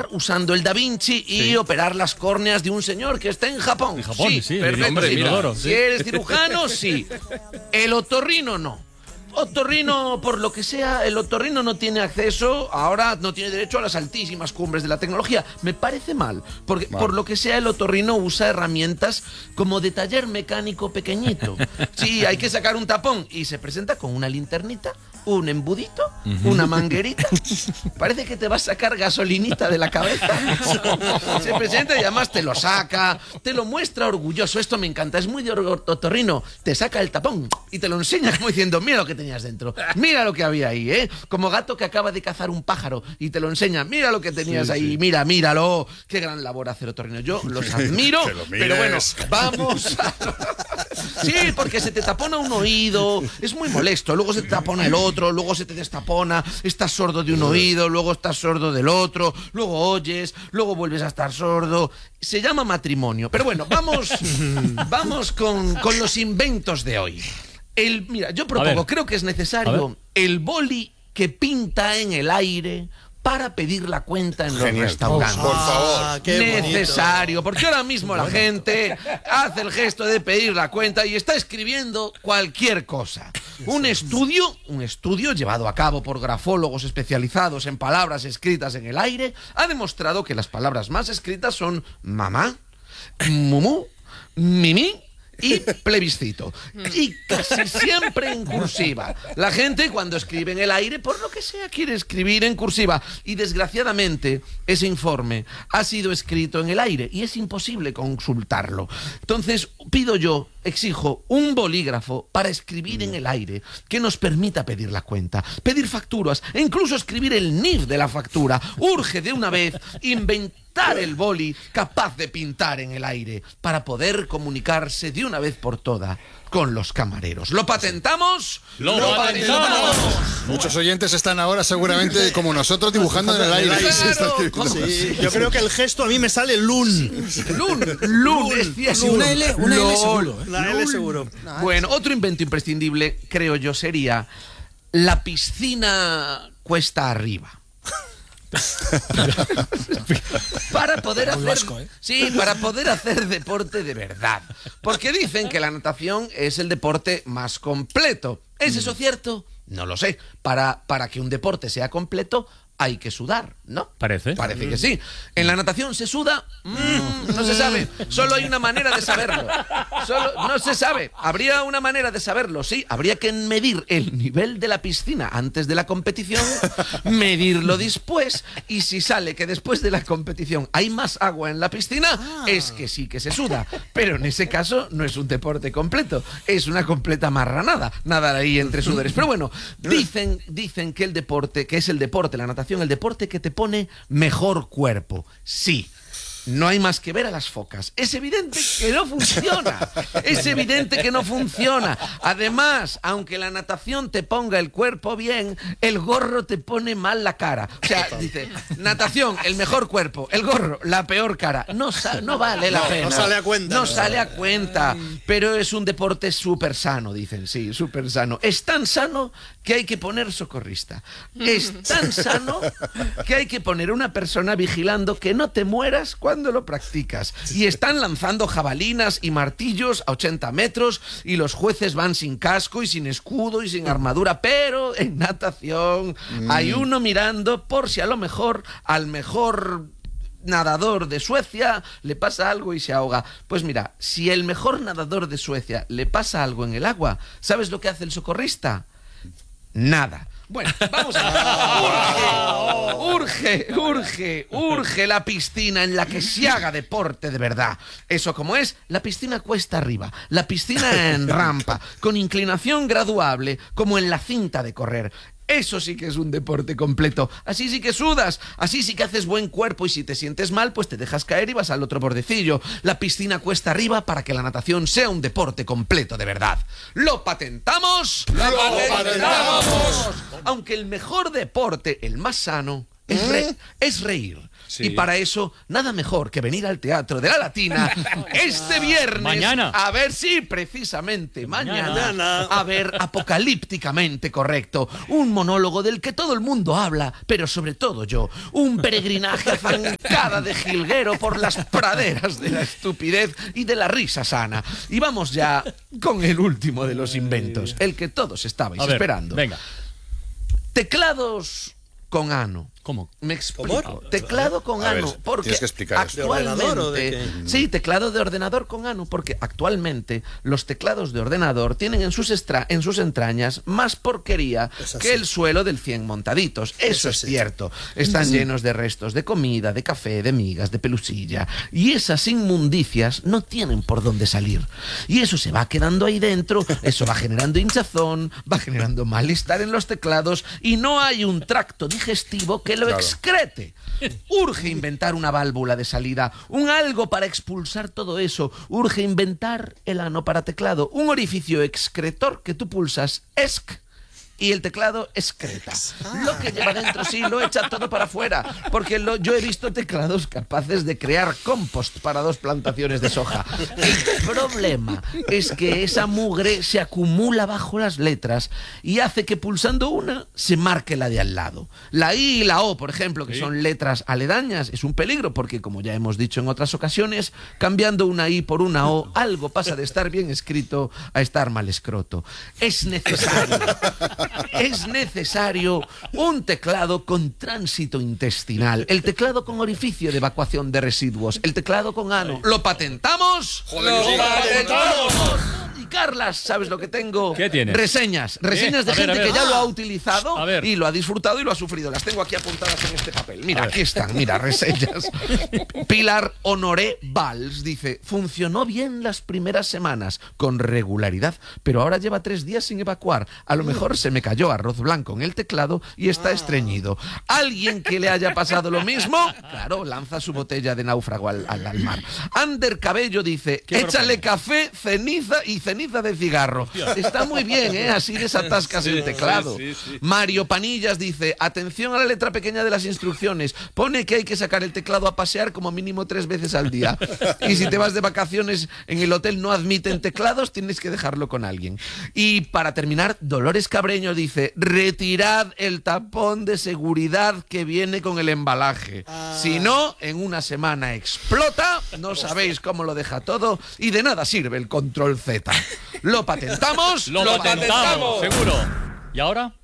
operar usando el Da Vinci y operar las córneas de un señor que está en Japón. En Japón, sí. Perfecto. Hombre, mira. Si eres cirujano, sí. El otorrino, no. Otorrino, por lo que sea, el otorrino no tiene acceso, ahora no tiene derecho a las altísimas cumbres de la tecnología. Me parece mal, porque por lo que sea el otorrino usa herramientas como de taller mecánico pequeñito. Sí, hay que sacar un tapón y se presenta con una linternita, un embudito, una manguerita. Parece que te va a sacar gasolinita de la cabeza. Se presenta y además te lo saca, te lo muestra orgulloso. Esto me encanta, es muy de otorrino. Te saca el tapón y te lo enseña como diciendo, mira lo que tenías dentro, mira lo que había ahí, ¿eh? Como gato que acaba de cazar un pájaro y te lo enseña, mira lo que tenías ahí, míralo. Qué gran labor hace el otorrino. Yo los admiro, pero bueno, vamos a... Sí, porque se te tapona un oído, es muy molesto, luego se te tapona el otro, luego se te destapona, estás sordo de un oído, luego estás sordo del otro, luego oyes, luego vuelves a estar sordo. Se llama matrimonio. Pero bueno, vamos con los inventos de hoy. Mira, yo propongo, creo que es necesario el boli que pinta en el aire para pedir la cuenta en los restaurantes. Por favor. Qué necesario, porque ahora mismo la gente hace el gesto de pedir la cuenta y está escribiendo cualquier cosa. Un estudio llevado a cabo por grafólogos especializados en palabras escritas en el aire ha demostrado que las palabras más escritas son mamá, mumú, mimí y plebiscito. Y casi siempre en cursiva. La gente cuando escribe en el aire, por lo que sea, quiere escribir en cursiva. Y desgraciadamente, ese informe ha sido escrito en el aire y es imposible consultarlo. Entonces, exijo un bolígrafo para escribir en el aire que nos permita pedir la cuenta, pedir facturas e incluso escribir el NIF de la factura. Urge de una vez inventar el boli capaz de pintar en el aire para poder comunicarse de una vez por todas con los camareros. ¿Lo patentamos? ¡Lo patentamos! Muchos oyentes están ahora seguramente como nosotros dibujando en el aire. Claro, sí, yo creo que el gesto a mí me sale lun. Lun, es cierto. Una L seguro. La L seguro. Bueno, otro invento imprescindible, creo yo, sería la piscina cuesta arriba. Para poder hacer deporte de verdad. Porque dicen que la natación es el deporte más completo. ¿Es eso cierto? No lo sé. Para que un deporte sea completo hay que sudar, ¿no? Parece que sí. ¿En la natación se suda? No se sabe. Solo hay una manera de saberlo. No se sabe. Habría una manera de saberlo, sí. Habría que medir el nivel de la piscina antes de la competición, medirlo después, y si sale que después de la competición hay más agua en la piscina, es que sí que se suda. Pero en ese caso no es un deporte completo. Es una completa marranada. Nadar ahí entre sudores. Pero bueno, dicen que es el deporte, la natación, el deporte que te pone mejor cuerpo. Sí. No hay más que ver a las focas. Es evidente que no funciona. Es evidente que no funciona. Además, aunque la natación te ponga el cuerpo bien, el gorro te pone mal la cara. O sea, dice, natación, el mejor cuerpo, el gorro, la peor cara. No vale la pena. No sale a cuenta. No sale a cuenta. Pero es un deporte súper sano, dicen. Sí, súper sano. Es tan sano que hay que poner socorrista. Es tan sano que hay que poner una persona vigilando que no te mueras cuando lo practicas. Y están lanzando jabalinas y martillos a 80 metros y los jueces van sin casco y sin escudo y sin armadura, pero en natación hay uno mirando por si a lo mejor al mejor nadador de Suecia le pasa algo y se ahoga. Pues mira, si el mejor nadador de Suecia le pasa algo en el agua, ¿sabes lo que hace el socorrista? Nada. Bueno, vamos a... Urge la piscina en la que se haga deporte de verdad. Eso como es, la piscina cuesta arriba, la piscina en rampa, con inclinación graduable, como en la cinta de correr. Eso sí que es un deporte completo. Así sí que sudas, así sí que haces buen cuerpo y si te sientes mal, pues te dejas caer y vas al otro bordecillo. La piscina cuesta arriba para que la natación sea un deporte completo de verdad. ¿Lo patentamos? ¡Lo patentamos! Aunque el mejor deporte, el más sano, es reír. Sí. Y para eso, nada mejor que venir al Teatro de la Latina este viernes. Mañana. A ver, sí, precisamente, Mañana. A ver, apocalípticamente correcto. Un monólogo del que todo el mundo habla, pero sobre todo yo. Un peregrinaje a zancada de jilguero por las praderas de la estupidez y de la risa sana. Y vamos ya con el último de los inventos, el que todos estabais A ver, esperando. venga. Teclados con ano. ¿Cómo? Me explico. ¿Cómo? Teclado con A ver, ano. Porque tienes que explicar eso. ¿De ordenador o de actualmente. Sí, teclado de ordenador con ano. Porque actualmente los teclados de ordenador tienen en sus entrañas más porquería Es así. que el suelo del 100 montaditos. Eso es así. cierto. Están llenos de restos de comida, de café, de migas, de pelusilla. Y esas inmundicias no tienen por dónde salir. Y eso se va quedando ahí dentro. Eso va generando hinchazón, va generando malestar en los teclados. Y no hay un tracto digestivo que lo Claro. excrete. Urge inventar una válvula de salida, un algo para expulsar todo eso. Urge inventar el ano para teclado, un orificio excretor que tú pulsas ESC y el teclado excreta. Lo que lleva dentro sí lo echa todo para afuera, porque yo he visto teclados capaces de crear compost para 2 plantaciones de soja. El problema es que esa mugre se acumula bajo las letras y hace que pulsando una se marque la de al lado. La I y la O, por ejemplo, que son letras aledañas, es un peligro porque, como ya hemos dicho en otras ocasiones, cambiando una I por una O, algo pasa de estar bien escrito a estar mal escroto. Es necesario un teclado con tránsito intestinal, el teclado con orificio de evacuación de residuos, el teclado con ano. ¿Lo patentamos? Joder, ¡Lo patentamos! Y Carlas, ¿sabes lo que tengo? ¿Qué tienes? Reseñas de A ver, gente a ver. que ya lo ha utilizado A ver. y lo ha disfrutado y lo ha sufrido. Las tengo aquí apuntadas en este papel. Mira, aquí están, mira, reseñas. Pilar Honoré Valls dice: funcionó bien las primeras semanas, con regularidad, pero ahora lleva 3 días sin evacuar. A lo mejor se me cayó arroz blanco en el teclado y está estreñido. ¿Alguien que le haya pasado lo mismo? Claro, lanza su botella de náufrago al mar. Ander Cabello dice: échale café, ceniza y ceniza de cigarro. Está muy bien, ¿eh? Así desatascas el teclado. sí. Mario Panillas dice: atención a la letra pequeña de las instrucciones. Pone que hay que sacar el teclado a pasear como mínimo 3 veces al día. Y si te vas de vacaciones en el hotel no admiten teclados, tienes que dejarlo con alguien. Y para terminar, Dolores Cabreño dice: retirad el tapón de seguridad que viene con el embalaje. Si no, en una semana explota, no sabéis cómo lo deja todo y de nada sirve el control Z. ¿Lo patentamos? Lo patentamos, seguro. ¿Y ahora?